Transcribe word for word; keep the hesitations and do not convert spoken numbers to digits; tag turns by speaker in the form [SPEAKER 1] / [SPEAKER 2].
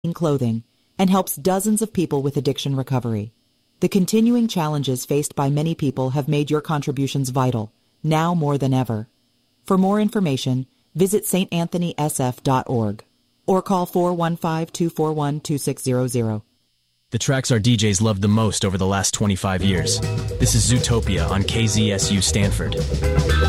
[SPEAKER 1] clothing and helps dozens of people with addiction recovery. The continuing challenges faced by many people have made your contributions vital, now more than ever. For more information, visit s t anthony s f dot org or call four one five, two four one, two six zero zero.
[SPEAKER 2] The tracks our D Js loved the most over the last twenty-five years. This is Zootopia on K Z S U Stanford.